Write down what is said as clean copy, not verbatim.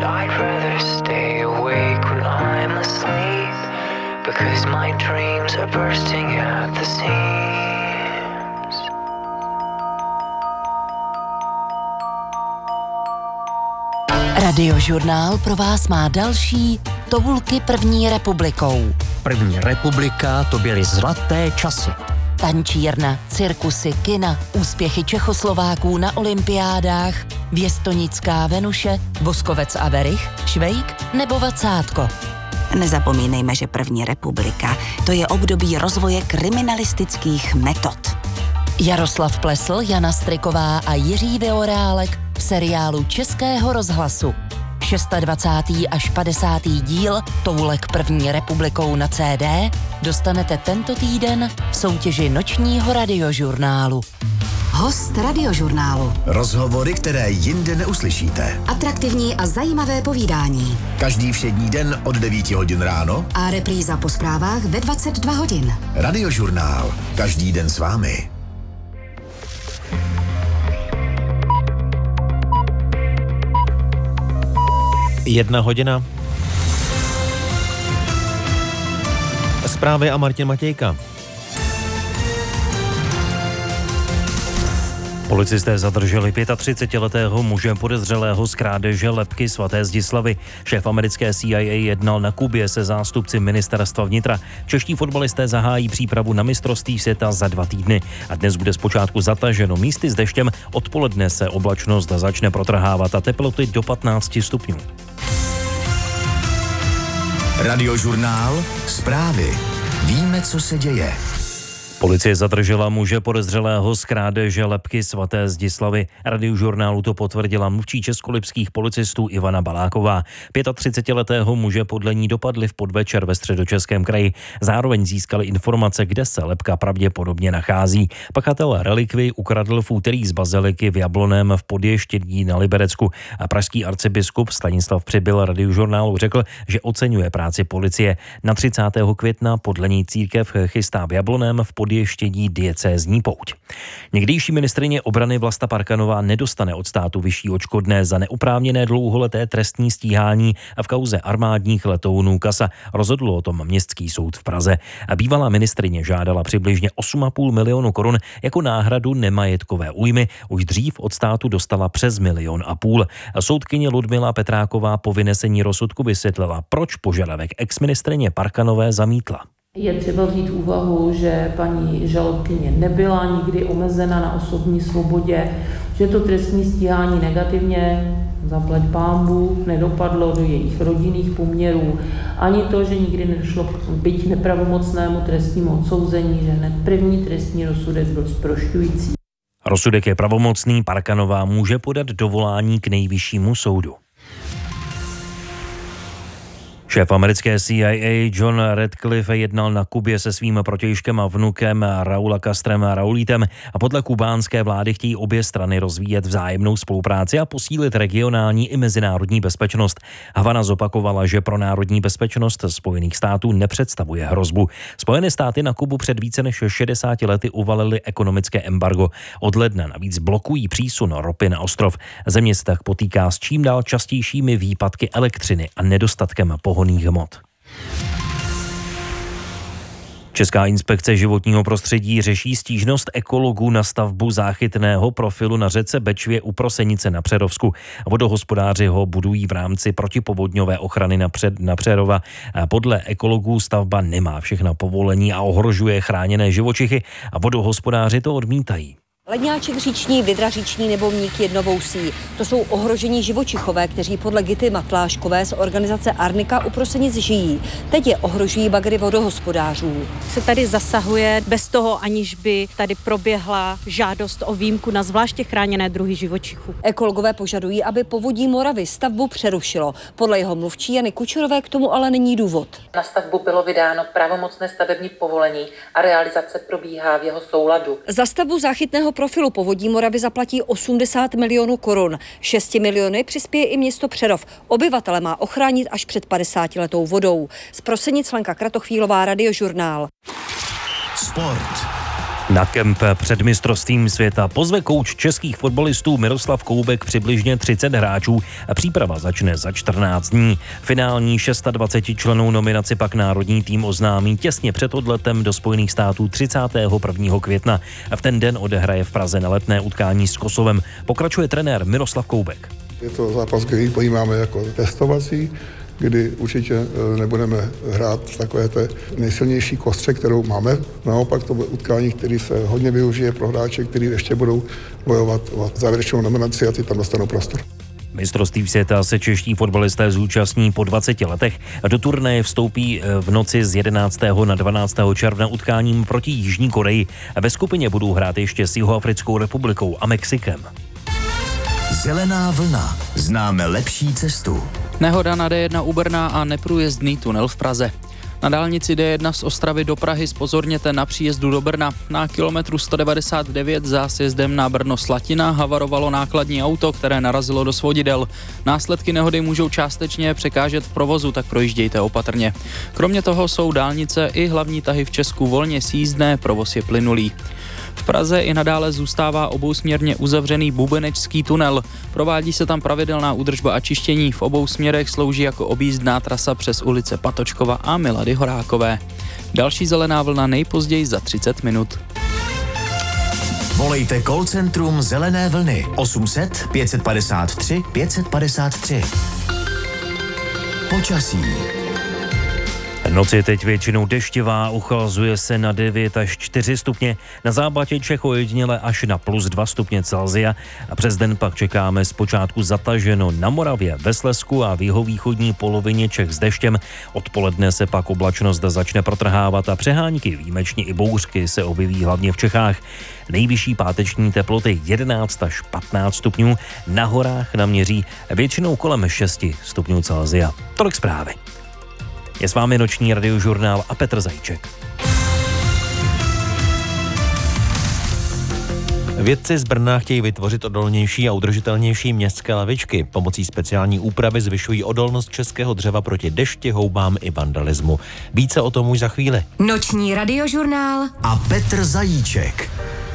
I'd rather stay awake when I'm asleep, because my dreams are bursting at the seams. Radiožurnál pro vás má další Tovulky první republikou. První republika, to byly zlaté časy. Tančírna, cirkusy, kina, úspěchy Čechoslováků na olympiádách, Věstonická Venuše, Voskovec a Verich, Švejk nebo Vacátko. Nezapomínejme, že první republika, to je období rozvoje kriminalistických metod. Jaroslav Plesl, Jana Striková a Jiří Vyorálek v seriálu Českého rozhlasu. 26. až 50. díl Tovulek první republikou na CD dostanete tento týden v soutěži nočního radiožurnálu. Host radiožurnálu. Rozhovory, které jinde neuslyšíte. Atraktivní a zajímavé povídání. Každý všední den od 9 hodin ráno. A repríza po zprávách ve 22 hodin. Radiožurnál. Každý den s vámi. Jedna hodina. Zprávy a Martin Matějka. Policisté zadrželi 35letého muže podezřelého z krádeže lebky svaté Zdislavy. Šéf americké CIA jednal na Kubě se zástupci ministerstva vnitra. Čeští fotbalisté zahájí přípravu na mistrovství světa za 2 týdny. A dnes bude zpočátku zataženo místy s deštěm, odpoledne se oblačnost začne protrhávat a teploty do 15 stupňů. Radiožurnál. Zprávy. Víme, co se děje. Policie zadržela muže podezřelého z krádeže lebky svaté Zdislavy. Radiožurnálu to potvrdila mluvčí českolipských policistů Ivana Baláková. 35letého muže podle ní dopadli v podvečer ve Středočeském kraji. Zároveň získali informace, kde se lebka pravděpodobně nachází. Pachatel relikvy ukradl v úterý z baziliky v Jablonném v Podještědí na Liberecku. A pražský arcibiskup Stanislav Přibyl radiožurnálu řekl, že oceňuje práci policie. Na 30. května podle něj církev chystá v Jablonném v Podještědí diecézní pouť. Někdejší ministryně obrany Vlasta Parkanová nedostane od státu vyšší odškodné za neoprávněné dlouholeté trestní stíhání v kauze armádních letounů CASA. Rozhodl o tom městský soud v Praze. A bývalá ministryně žádala přibližně 8,5 milionu korun jako náhradu nemajetkové újmy. Už dřív od státu dostala přes 1,5 milionu. Soudkyně Ludmila Petráková po vynesení rozsudku vysvětlila, proč požadavek exministryně Parkanové zamítla. Je třeba vzít v úvahu, že paní žalobkyně nebyla nikdy omezena na osobní svobodě, že to trestní stíhání negativně, zaplať pánbůh, nedopadlo do jejich rodinných poměrů, ani to, že nikdy nedošlo k byť nepravomocnému trestnímu odsouzení, že hned první trestní rozsudek byl zprošťující. Rozsudek je pravomocný, Parkanová může podat dovolání k nejvyššímu soudu. Šéf americké CIA John Radcliffe jednal na Kubě se svým protějškem a vnukem Raula Castrem Raulítem a podle kubánské vlády chtějí obě strany rozvíjet vzájemnou spolupráci a posílit regionální i mezinárodní bezpečnost. Havana zopakovala, že pro národní bezpečnost Spojených států nepředstavuje hrozbu. Spojené státy na Kubu před více než 60 lety uvalily ekonomické embargo. Od ledna navíc blokují přísun ropy na ostrov. Země se tak potýká s čím dál častějšími výpadky elektřiny a nedostatkem pohonných hmot. Česká inspekce životního prostředí řeší stížnost ekologů na stavbu záchytného profilu na řece Bečvě u Prosenice na Přerovsku. Vodohospodáři ho budují v rámci protipovodňové ochrany na Přerova. Podle ekologů stavba nemá všechna povolení a ohrožuje chráněné živočichy a vodohospodáři to odmítají. Ledňáček říční, vydra říční nebo mník jednovousí. To jsou ohrožení živočichové, kteří podle Gity Matláškové z organizace Arnika u Prosenic žijí. Teď je ohrožují bagry vodohospodářů. Se tady zasahuje bez toho, aniž by tady proběhla žádost o výjimku na zvláště chráněné druhy živočichů. Ekologové požadují, aby Povodí Moravy stavbu přerušilo. Podle jeho mluvčí Jany Kučerové k tomu ale není důvod. Na stavbu bylo vydáno pravomocné stavební povolení a realizace probíhá v jeho souladu. Za stavbu záchytného profilu Povodí Moravy zaplatí 80 milionů korun. 6 miliony přispěje i město Přerov. Obyvatele má ochránit až před 50letou vodou. Z Prosenic Lenka Kratochvílová, Radiožurnál. Sport. Na kemp před mistrovstvím světa pozve kouč českých fotbalistů Miroslav Koubek přibližně 30 hráčů a příprava začne za 14 dní. Finální 26 členů nominaci pak národní tým oznámí těsně před odletem do Spojených států 31. května. V ten den odehraje v Praze neletné utkání s Kosovem. Pokračuje trenér Miroslav Koubek. Je to zápas, který pojímáme jako testovací, kdy určitě nebudeme hrát v takové té nejsilnější kostře, kterou máme. Naopak to bude utkání, který se hodně využije pro hráče, kteří ještě budou bojovat o závěrečnou nominaci a ty tam dostanou prostor. Mistrovství světa se čeští fotbalisté zúčastní po 20 letech. Do turnaje vstoupí v noci z 11. na 12. června utkáním proti Jižní Koreji. Ve skupině budou hrát ještě s Jihoafrickou republikou a Mexikem. Zelená vlna. Známe lepší cestu. Nehoda na D1 u Brna a neprůjezdný tunel v Praze. Na dálnici D1 z Ostravy do Prahy zpozorněte na příjezdu do Brna. Na kilometru 199 za sjezdem na Brno-Slatina havarovalo nákladní auto, které narazilo do svodidel. Následky nehody můžou částečně překážet v provozu, tak projíždějte opatrně. Kromě toho jsou dálnice i hlavní tahy v Česku volně sjízdné, provoz je plynulý. V Praze i nadále zůstává obousměrně uzavřený Bubenečský tunel. Provádí se tam pravidelná údržba a čištění. V obou směrech slouží jako objízdná trasa přes ulice Patočkova a Milady Horákové. Další zelená vlna nejpozději za 30 minut. Volejte call centrum Zelené vlny 800 553 553. Počasí. Noc je teď většinou deštivá, uchlazuje se na 9 až 4 stupně, na západě Čech ojediněle až na +2 stupně Celsia a přes den pak čekáme zpočátku zataženo na Moravě, ve Slezsku a v jihovýchodní polovině Čech s deštěm. Odpoledne se pak oblačnost začne protrhávat a přehánky, výjimečně i bouřky, se objeví hlavně v Čechách. Nejvyšší páteční teploty 11 až 15 stupňů, na horách naměří většinou kolem 6 stupňů Celsia. Tolik zprávy. Je s vámi noční radiožurnál a Petr Zajíček. Vědci z Brna chtějí vytvořit odolnější a udržitelnější městské lavičky. Pomocí speciální úpravy zvyšují odolnost českého dřeva proti dešti, houbám i vandalismu. Více o tom už za chvíli. Noční radiožurnál a Petr Zajíček.